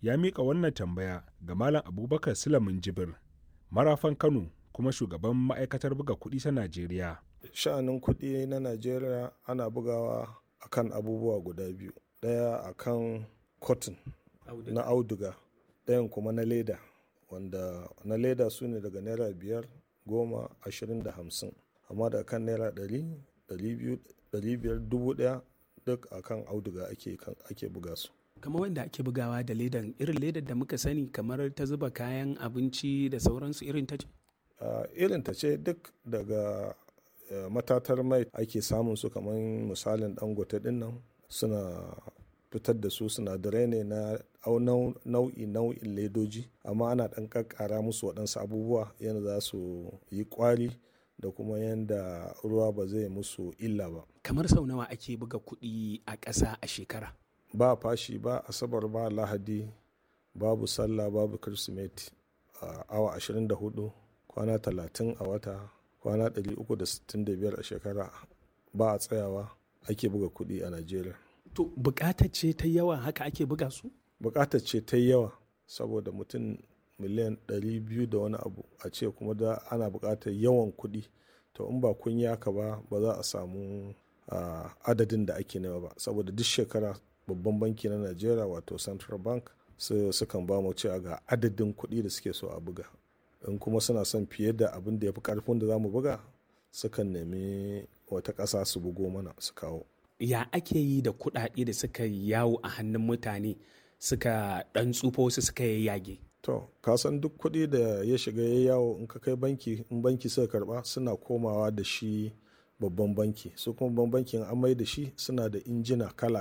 ya miƙa wannan tambaya ga Malam Abubakar Sulamin Jibir, marafan Kano kuma shugaban ma'aikatar buga kuɗi ta Najeriya. Sha'anin kuɗi na Najeriya ana bugawa akan abubuwa guda biyu. Ɗaya akan cotton na auduga, ɗayan kuma na leda, wanda na leda su ne daga naira 5, 10, 20 da 50. Amma da kan naira 100, 200, 500, 1000 duk akan auduga ake buga su. Kamar wanda ake bugawa da ledan, irin ledar da muka sani kamar ta zuba kayan abinci da sauransu, irin ta ce? Irin ta ce, duk daga matatar mai ake samun su, kamar misalin Dangote din nan suna fitar da su, sinadarai ne na nau'in ledoji, amma ana ɗan ƙaƙƙara musu waɗansu abubuwa yadda za su yi ƙwari da kuma yadda ruwa ba zai musu illa ba. Kamar sau nawa ake buga kuɗi a ƙasa a shekara? Ba fashi, ba Asabar, ba Lahadi, babu Sallah, babu Kirsimeti. Awa 24, kwana 30 a wata, kwana 365 a shekara, ba a tsayawa ake buga kuɗi a Najeriya. To buƙatar ce ta yawa haka ake buga su? Buƙatar ce ta yawa saboda mutum miliyan 200 da wani abu, a ce kuma da ana buƙatar yawan kuɗi. To in ba kun yi haka ba za a samu adadin da ake nema ba, saboda duk shekara babban banki na Najeriya wato Central Bank sukan ba mu cewa ga adadin kuɗi da suke so a buga. In kuma suna son fiye da abin da ya fi ƙarfin da za mu buga, sukan nemi wata ƙasa su bugo mana su kawo. Ya ake yi da kuɗaɗe da suka yawo a hannun mutane suka ɗan tsufa, wasu suka yayyage? To, ka san duk kuɗi da ya shiga ya yawo, in ka kai banki, in banki suka karɓa, suna komawa da shi babban banki. Su kuma babban bankin an mai da shi, suna da injina kala